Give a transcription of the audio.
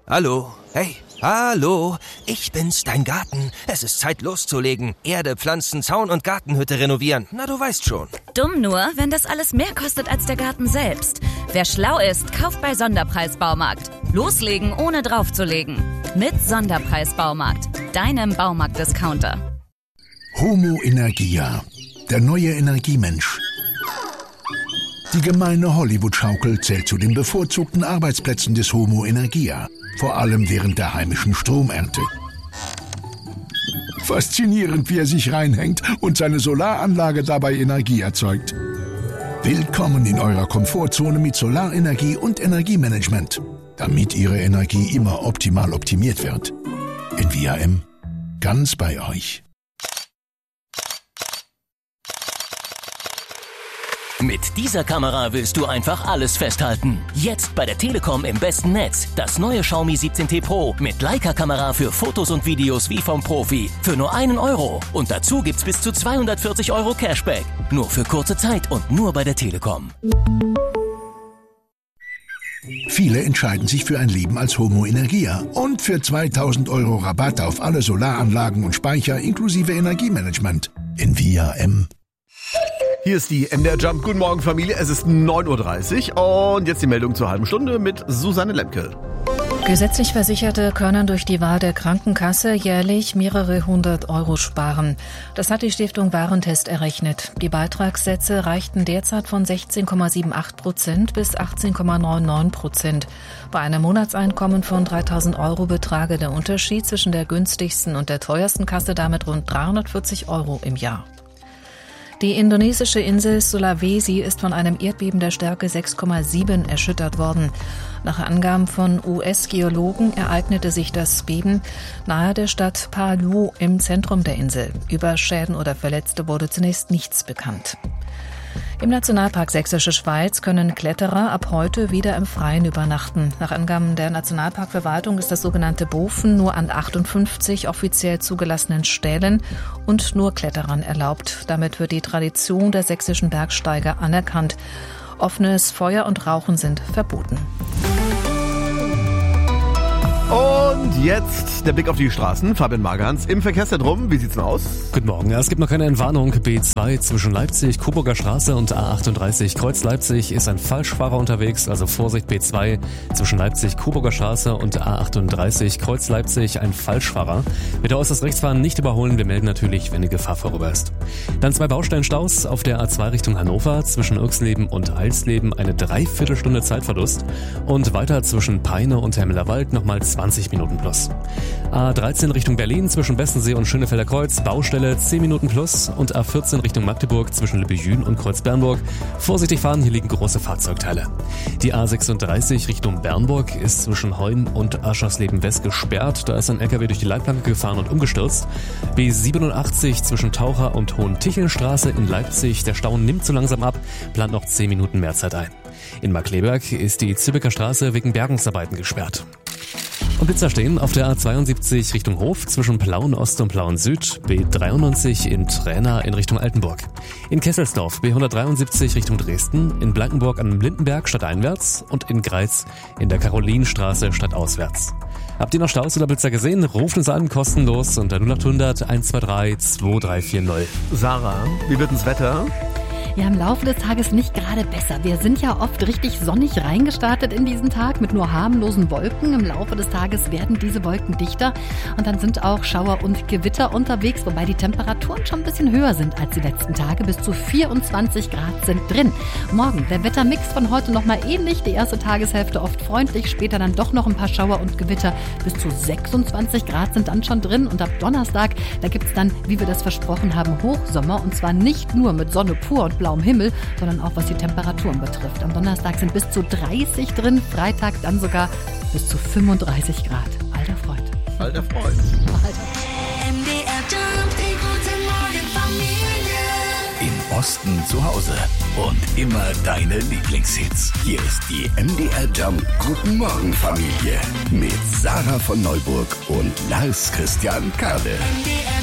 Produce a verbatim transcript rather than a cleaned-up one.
Hallo? Hey, hallo? Ich bin's, dein Garten. Es ist Zeit loszulegen. Erde, Pflanzen, Zaun und Gartenhütte renovieren. Na, du weißt schon. Dumm nur, wenn das alles mehr kostet als der Garten selbst. Wer schlau ist, kauft bei Sonderpreis Baumarkt. Loslegen, ohne draufzulegen. Mit Sonderpreis Baumarkt, deinem Baumarkt-Discounter. Homo Energia, der neue Energiemensch. Die gemeine Hollywood-Schaukel zählt zu den bevorzugten Arbeitsplätzen des Homo Energia, vor allem während der heimischen Stromernte. Faszinierend, wie er sich reinhängt und seine Solaranlage dabei Energie erzeugt. Willkommen in eurer Komfortzone mit Solarenergie und Energiemanagement, damit Ihre Energie immer optimal optimiert wird. In V R M, ganz bei euch. Mit dieser Kamera willst du einfach alles festhalten. Jetzt bei der Telekom im besten Netz. Das neue Xiaomi siebzehn T Pro mit Leica-Kamera für Fotos und Videos wie vom Profi. Für nur einen Euro. Und dazu gibt's bis zu zweihundertvierzig Euro Cashback. Nur für kurze Zeit und nur bei der Telekom. Viele entscheiden sich für ein Leben als Homo Energia und für zweitausend Euro Rabatt auf alle Solaranlagen und Speicher inklusive Energiemanagement. In V R M. Hier ist die M D R Jump. Guten Morgen, Familie. Es ist neun Uhr dreißig und jetzt die Meldung zur halben Stunde mit Susanne Lemke. Gesetzlich Versicherte können durch die Wahl der Krankenkasse jährlich mehrere hundert Euro sparen. Das hat die Stiftung Warentest errechnet. Die Beitragssätze reichten derzeit von sechzehn Komma achtundsiebzig Prozent bis achtzehn Komma neunundneunzig Prozent. Bei einem Monatseinkommen von dreitausend Euro betrage der Unterschied zwischen der günstigsten und der teuersten Kasse damit rund dreihundertvierzig Euro im Jahr. Die indonesische Insel Sulawesi ist von einem Erdbeben der Stärke sechs Komma sieben erschüttert worden. Nach Angaben von U S-Geologen ereignete sich das Beben nahe der Stadt Palu im Zentrum der Insel. Über Schäden oder Verletzte wurde zunächst nichts bekannt. Im Nationalpark Sächsische Schweiz können Kletterer ab heute wieder im Freien übernachten. Nach Angaben der Nationalparkverwaltung ist das sogenannte Bofen nur an achtundfünfzig offiziell zugelassenen Stellen und nur Kletterern erlaubt. Damit wird die Tradition der sächsischen Bergsteiger anerkannt. Offenes Feuer und Rauchen sind verboten. Und jetzt der Blick auf die Straßen. Fabian Margans im Verkehrszentrum. Wie sieht's denn aus? Guten Morgen. Ja, es gibt noch keine Entwarnung. B zwei zwischen Leipzig, Coburger Straße und A achtunddreißig Kreuz Leipzig ist ein Falschfahrer unterwegs. Also Vorsicht, B zwei zwischen Leipzig, Coburger Straße und A achtunddreißig Kreuz Leipzig ein Falschfahrer. Bitte äußerst Rechtsfahren nicht überholen. Wir melden natürlich, wenn die Gefahr vorüber ist. Dann zwei Baustellenstaus auf der A zwei Richtung Hannover zwischen Irksleben und Eilsleben eine Dreiviertelstunde Zeitverlust. Und weiter zwischen Peine und Hemmelerwald nochmal zwanzig Minuten plus. A dreizehn Richtung Berlin zwischen Bestensee und Schönefelder Kreuz, Baustelle zehn Minuten plus und A vierzehn Richtung Magdeburg zwischen Lübbejün und Kreuz-Bernburg. Vorsichtig fahren, hier liegen große Fahrzeugteile. Die A sechsunddreißig Richtung Bernburg ist zwischen Heum und Aschersleben West gesperrt. Da ist ein L K W durch die Leitplanke gefahren und umgestürzt. B siebenundachtzig zwischen Taucher und Hohentichelstraße in Leipzig. Der Stau nimmt zu langsam ab, plant noch zehn Minuten mehr Zeit ein. In Markkleeberg ist die Zübecker Straße wegen Bergungsarbeiten gesperrt. Und Blitzer stehen auf der A zweiundsiebzig Richtung Hof zwischen Plauen Ost und Plauen Süd, B dreiundneunzig in Träna in Richtung Altenburg. In Kesselsdorf B hundertdreiundsiebzig Richtung Dresden, in Blankenburg an Blindenberg stadteinwärts und in Greiz in der Karolinstraße stadtauswärts. Habt ihr noch Staus oder Blitzer gesehen? Ruft uns an, kostenlos unter null acht hundert eins zwei drei zwei drei vier null. Sarah, wie wird das Wetter? Ja, im Laufe des Tages nicht gerade besser. Wir sind ja oft richtig sonnig reingestartet in diesen Tag mit nur harmlosen Wolken. Im Laufe des Tages werden diese Wolken dichter und dann sind auch Schauer und Gewitter unterwegs, wobei die Temperaturen schon ein bisschen höher sind als die letzten Tage. Bis zu vierundzwanzig Grad sind drin. Morgen der Wettermix von heute nochmal ähnlich. Die erste Tageshälfte oft freundlich, später dann doch noch ein paar Schauer und Gewitter. Bis zu sechsundzwanzig Grad sind dann schon drin und ab Donnerstag, da gibt's dann, wie wir das versprochen haben, Hochsommer und zwar nicht nur mit Sonne pur und blauem Himmel, sondern auch was die Temperaturen betrifft. Am Donnerstag sind bis zu dreißig drin, Freitag dann sogar bis zu fünfunddreißig Grad. Alter Freund. Alter Freund. Alter. M D R Jump, die gute Morgenfamilie. Im Osten zu Hause und immer deine Lieblingshits. Hier ist die M D R Jump Guten Morgen Familie mit Sarah von Neuburg und Lars Christian Kade.